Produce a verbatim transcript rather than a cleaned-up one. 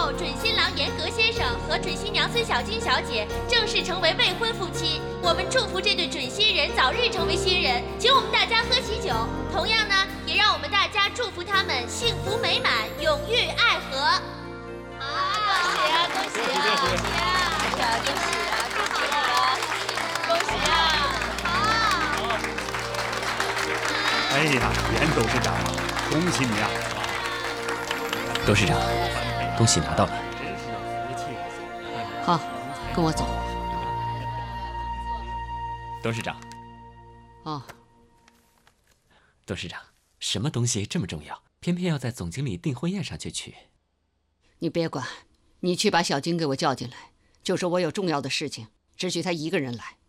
后，准新郎严格先生和准新娘孙小金小姐正式成为未婚夫妻。我们祝福这对准新人早日成为新人，请我们大家喝喜酒。同样呢，也让我们大家祝福他们幸福美满，永浴爱河。啊！恭喜啊！恭喜啊！恭喜啊！恭喜啊！恭喜啊！恭喜啊！好！ 哎呀，严董事长，恭喜你啊！ 董事长，东西拿到了。 好，跟我走。 董事长。 哦。 董事长，什么东西这么重要，偏偏要在总经理订婚宴上去取？ 你别管，你去把小金给我叫进来，就说我有重要的事情，只许他一个人来。